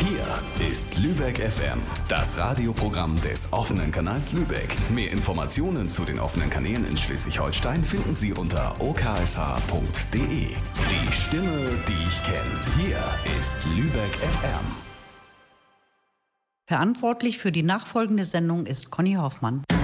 Hier ist Lübeck FM, das Radioprogramm des offenen Kanals Lübeck. Mehr Informationen zu den offenen Kanälen in Schleswig-Holstein finden Sie unter oksh.de. Die Stimme, die ich kenne. Hier ist Lübeck FM. Verantwortlich für die nachfolgende Sendung ist Conny Hoffmann.